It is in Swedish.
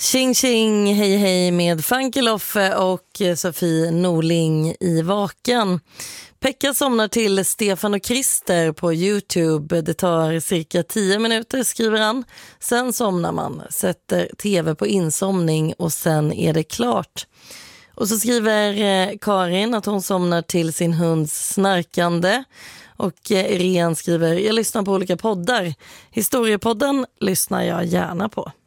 Tjing tjing, hej hej med Funky Loffe och Sofie Norling i Vaken. Pekka somnar till Stefan och Christer på YouTube. Det tar cirka 10 minuter, skriver han. Sen somnar man, sätter tv på insomning och sen är det klart. Och så skriver Karin att hon somnar till sin hunds snarkande. Och Rian skriver, jag lyssnar på olika poddar. Historiepodden lyssnar jag gärna på.